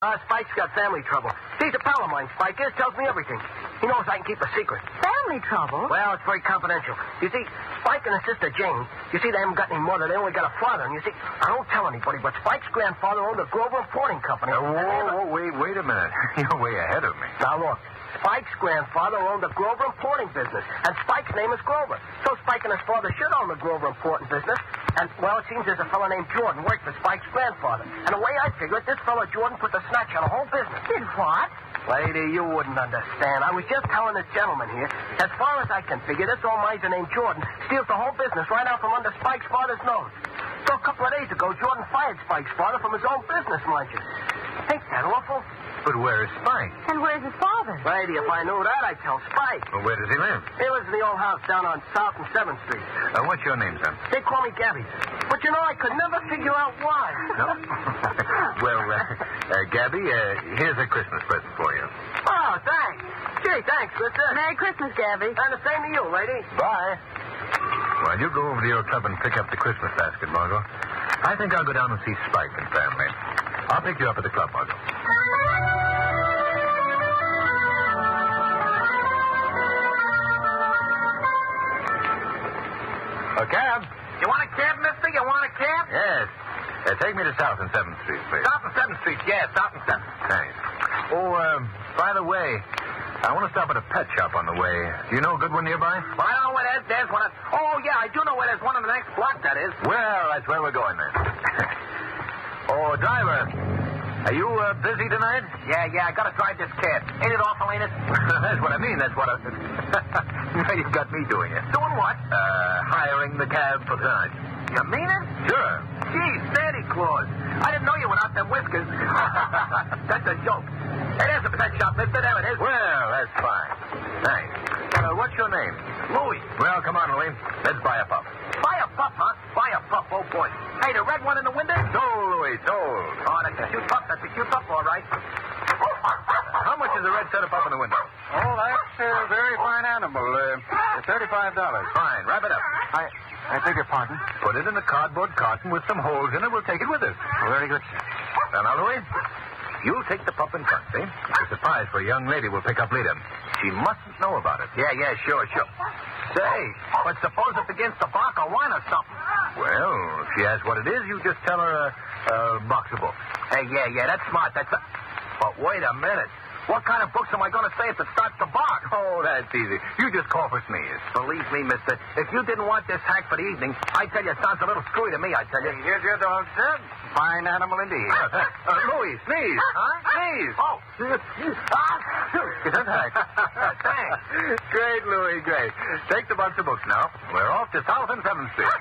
Spike's got family trouble. He's a pal of mine, Spike is. Tells me everything. He knows I can keep a secret. Family trouble? Well, it's very confidential. You see, Spike and his sister Jane, you see, they haven't got any mother. They only got a father. And you see, I don't tell anybody, but Spike's grandfather owned a Grover Importing Company. Wait a minute. You're way ahead of me. Now, look. Spike's grandfather owned the Grover Importing business, and Spike's name is Grover. So Spike and his father should own the Grover Importing business. And, well, it seems there's a fellow named Jordan worked for Spike's grandfather. And the way I figure it, this fellow Jordan put the snatch on the whole business. Did what? Lady, you wouldn't understand. I was just telling this gentleman here, as far as I can figure, this old miser named Jordan steals the whole business right out from under Spike's father's nose. So a couple of days ago, Jordan fired Spike's father from his own business lunches. Ain't that awful? But where is Spike? And where's his father? Lady, if I knew that, I'd tell Spike. Well, where does he live? He lives in the old house down on South and 7th Street. What's your name, son? They call me Gabby. But, you know, I could never figure out why. No? Well, Gabby, here's a Christmas present for you. Oh, thanks. Gee, thanks, sister. Merry Christmas, Gabby. And the same to you, lady. Bye. Well, you go over to your club and pick up the Christmas basket, Margot. I think I'll go down and see Spike and family. I'll pick you up at the club, Margot. A cab? You want a cab, mister? You want a cab? Yes. Take me to South and 7th Street, please. South and 7th Street, yeah, South and 7th. Thanks. Oh, by the way, I want to stop at a pet shop on the way. Do you know a good one nearby? Well, I don't know where that is. There's one. Oh, yeah, I do know where there's one on the next block, that is. Well, that's where we're going, then. Oh, driver, are you busy tonight? Yeah, I gotta drive this cab. Ain't it awful, ain't it? That's what I mean. That's what I... You got me doing it. Doing what? Hiring the cab for tonight. You mean it? Sure. Gee, Santa Claus. I didn't know you without them whiskers. That's a joke. Hey, there's a pet shop, mister. There it is. Well, that's fine. Thanks. What's your name? Louis. Well, come on, Louis. Let's buy a pup. Buy a pup, huh? Buy a pup, oh, boy. Hey, the red one in the window? Sold, Louis, sold. Oh, that's a cute pup. That's a cute pup, all right. How much is the red setup up in the window? Oh, that's a very fine animal. $35. Fine. Wrap it up. I beg your pardon? Put it in a cardboard carton with some holes in it. We'll take it with us. Very good, sir. Now, Louis, you'll take the pup in front, see? It's a surprise for a young lady we'll pick up later. She mustn't know about it. Yeah, sure. Say, but suppose it begins to bark or whine or something. Well, if she asks what it is, you just tell her a box of books. Hey, yeah, that's smart. But wait a minute. What kind of books am I going to say if it starts to bark? Oh, that's easy. You just call for Sneeze. Believe me, mister, if you didn't want this hack for the evening, I tell you, it sounds a little screwy to me, I tell you. Here's your dog, sir. Fine animal indeed. Louis, Sneeze. Huh? Sneeze. Oh. Is that hack? Thanks. Great, Louis, great. Take the bunch of books now. We're off to South and 7th Street.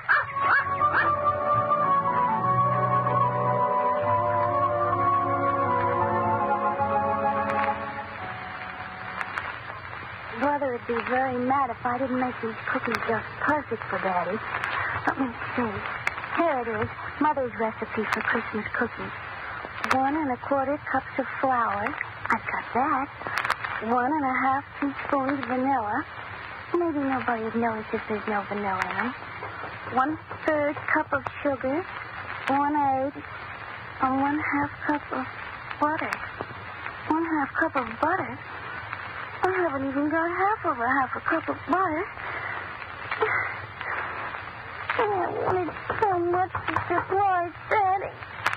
Brother would be very mad if I didn't make these cookies just perfect for Daddy. Let me see. Here it is, Mother's recipe for Christmas cookies. 1 1/4 cups of flour. I've got that. 1 1/2 teaspoons vanilla. Maybe nobody would notice if there's no vanilla in them. 1/3 cup of sugar. 1 egg. And 1/2 cup of butter. 1/2 cup of butter? I haven't even got half a cup of butter. Oh, I wanted so much to surprise Daddy.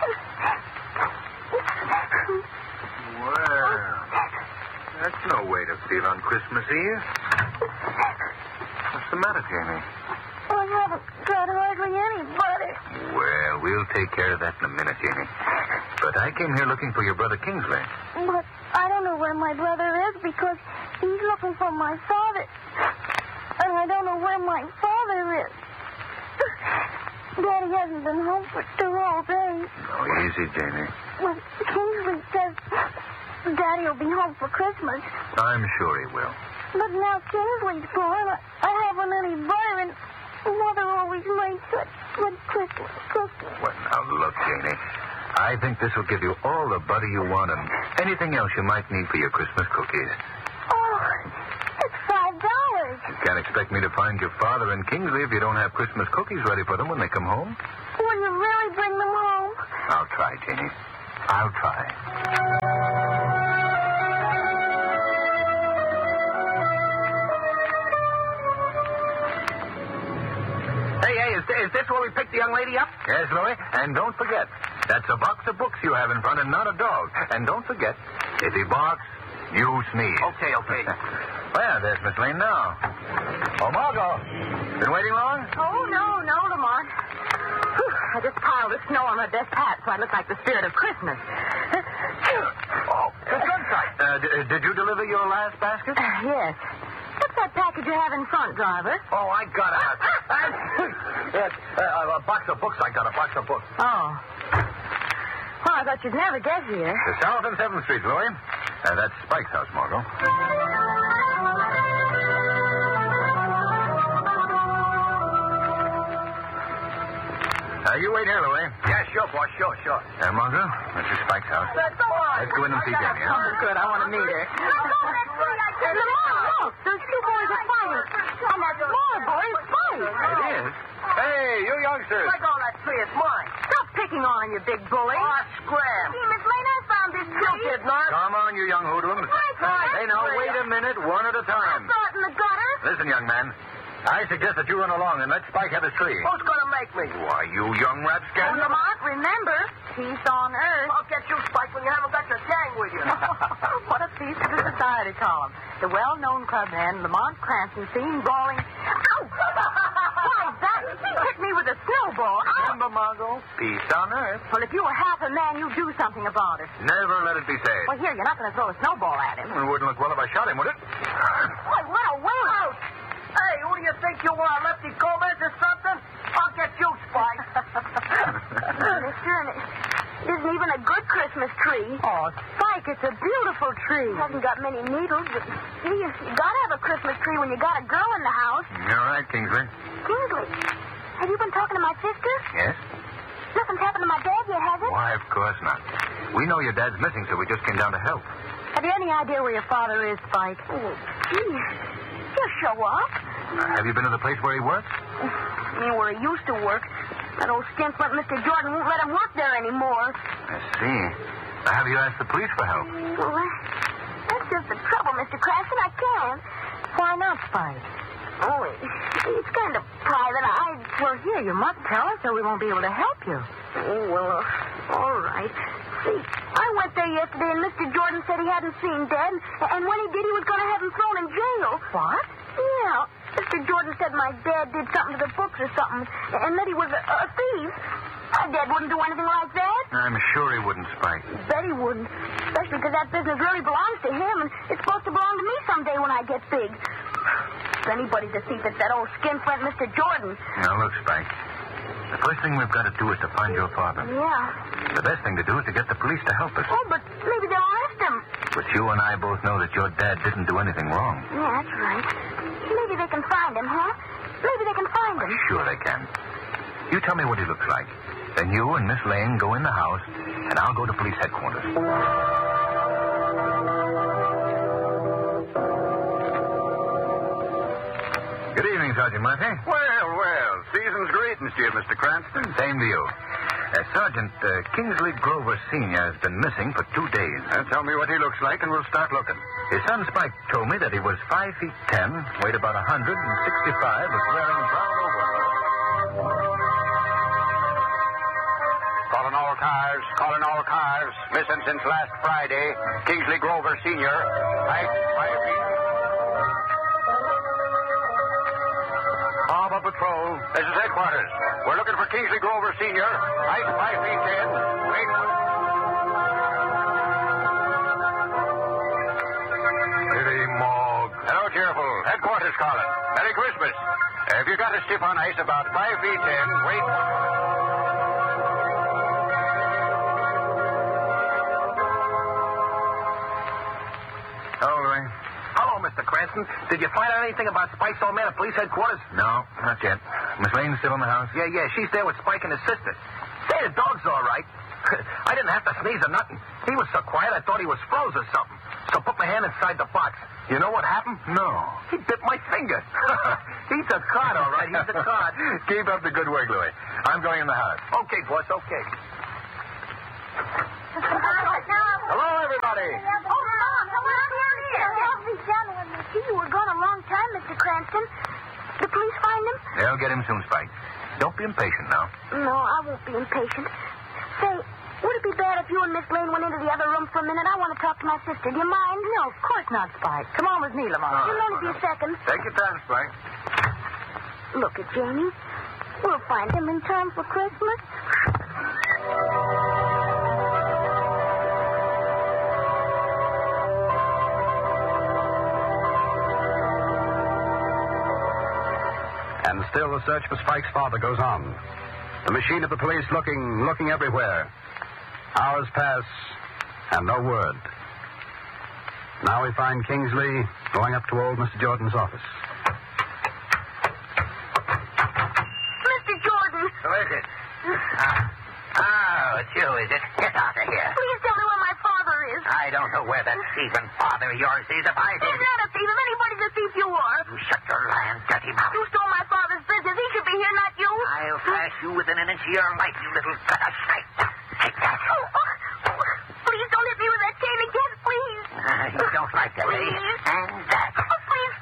Well, that's no way to feel on Christmas Eve. What's the matter, Jamie? I haven't got hardly any butter. Well, we'll take care of that in a minute, Jamie. But I came here looking for your brother Kingsley. But I don't know where my brother is because he's looking for my father. And I don't know where my father is. Daddy hasn't been home for 2 whole days. Oh, easy, Jamie. Well, Kingsley says Daddy will be home for Christmas. I'm sure he will. But now Kingsley's gone. I haven't any butter, and Mother always made such good Christmas cookies. Well, now look, Janie. I think this will give you all the butter you want and anything else you might need for your Christmas cookies. Oh, it's $5. You can't expect me to find your father in Kingsley if you don't have Christmas cookies ready for them when they come home. Will you really bring them home? I'll try, Janie. I'll try. Hey, is this where we picked the young lady up? Yes, Louie, and don't forget, that's a box of books you have in front and not a dog. And don't forget, if he barks, you sneeze. Okay. Well, there's Miss Lane now. Oh, Margot, been waiting long? Oh, no, Lamont. Whew, I just piled the snow on my best hat so I look like the spirit of Christmas. Oh, it's good. Did you deliver your last basket? Yes. What's that package you have in front, driver? Oh, I got a box of books. I got a box of books. Oh. Well, I thought you'd never get here. The South and 7th Street, Louie. That's Spike's house, Margot. You wait here, Louie. Yeah, sure, boss. Sure. Margot, this is Spike's house. Let's go in and see Jenny, huh? Oh, good. I want to meet her. Lamont, look. Those two boys are fighting. And that small boy is Spike. It is. Hey, you youngsters. Like all that tree, it's mine. Stop picking on him, you big bully. Oh, scram. Hey, Miss Lane, I found this You tree. did not. Come on, you young hoodlums. Hey, now, wait a minute, one at a time. Saw it in the gutter. Listen, young man. I suggest that you run along and let Spike have his tree. Who's going to make me? Why, you young And rapscallion. Lamont, remember, peace on earth. I'll get you, Spike, when you haven't got your gang with you. What a piece of the society column. The well-known clubman, Lamont Cranston, seen brawling. Ow! Why, that hit me with a snowball. Ow! Remember, Margot, peace on earth. Well, if you were half a man, you'd do something about it. Never let it be said. Well, here, you're not going to throw a snowball at him. It wouldn't look well if I shot him, would it? Why, well, Ouch! Hey, who do you think you are, Lefty Gomez or something? I'll get you, Spike. Mister, and it isn't even a good Christmas tree. Oh, Spike, it's a beautiful tree. It hasn't got many needles, but gee, you gotta have a Christmas tree when you got a girl in the house. You're right, Kingsley. Kingsley, have you been talking to my sister? Yes? Nothing's happened to my dad yet, has it? Why, of course not. We know your dad's missing, so we just came down to help. Have you any idea where your father is, Spike? Oh, gee. He'll show up. Have you been to the place where he works? I mean, where he used to work. That old skinflint Mr. Jordan won't let him work there anymore. I see. Have you asked the police for help? Well, that's just the trouble, Mr. Cranston. I can't. Why not, Spike? Oh, it's kind of private. Well, here, you must tell us or we won't be able to help you. Oh, well, all right. See, I went there yesterday and Mr. Jordan said he hadn't seen Dad, and when he did, he was going to have him thrown in jail. What? Yeah. Mr. Jordan said my dad did something to the books or something, and that he was a thief. My dad wouldn't do anything like that. I'm sure he wouldn't, Spike. Bet he wouldn't. Especially because that business really belongs to him, and it's supposed to belong to me someday when I get big. If anybody's a thief, it's that old skinflint Mr. Jordan. Now, look, Spike. The first thing we've got to do is to find your father. Yeah. The best thing to do is to get the police to help us. Oh, but maybe they'll arrest him. But you and I both know that your dad didn't do anything wrong. Yeah, that's right. Maybe they can find him, huh? Maybe they can find him. Sure they can. You tell me what he looks like. Then you and Miss Lane go in the house, and I'll go to police headquarters. Good evening, Sergeant Murphy. Well. Season's greetings to you, Mr. Cranston. Same to you. Sergeant, Kingsley Grover Sr. has been missing for 2 days. Tell me what he looks like, and we'll start looking. His son Spike told me that he was 5 feet 10, weighed about 165, was wearing brown overalls. Calling all cars. Missing since last Friday. Kingsley Grover Sr. Height 5 feet. Harbor Patrol. This is headquarters. We're looking for Kingsley Grover Sr. Height 5 feet 10. Wait. City Morgue. Hello, cheerful. Headquarters calling. Merry Christmas. If you got a stiff on ice about 5 feet 10, wait. Hello, Louie. Hello, Mr. Cranston. Did you find out anything about Spike's old man at police headquarters? No, not yet. Miss Lane's still in the house? Yeah. She's there with Spike and his sister. Say, the dog's all right. I didn't have to sneeze or nothing. He was so quiet, I thought he was froze or something. So I put my hand inside the box. You know what happened? No. He bit my finger. He's a card, all right. He's a card. Keep up the good work, Louie. I'm going in the house. Okay, boss, okay. Cranston? The police find him? They'll get him soon, Spike. Don't be impatient now. No, I won't be impatient. Say, would it be bad if you and Miss Lane went into the other room for a minute? I want to talk to my sister. Do you mind? No, of course not, Spike. Come on with me, Lamont. It'll only be a second. Take your time, Spike. Look at Jamie. We'll find him in time for Christmas. And still the search for Spike's father goes on. The machine of the police looking everywhere. Hours pass, and no word. Now we find Kingsley going up to old Mr. Jordan's office. Mr. Jordan. Who is it? Oh, it's you, is it? Get out of here. Please tell me where my father is. I don't know where that thieving father of yours is. If I did... He's not a thief. If anybody's a thief, you are. You shut your lying, dirty mouth. You stole my father's business. He should be here, not you. I'll flash you within an inch of your life, you little gutter snake. Take that. Please don't hit me with that chain again, please. You don't like that, eh? And that.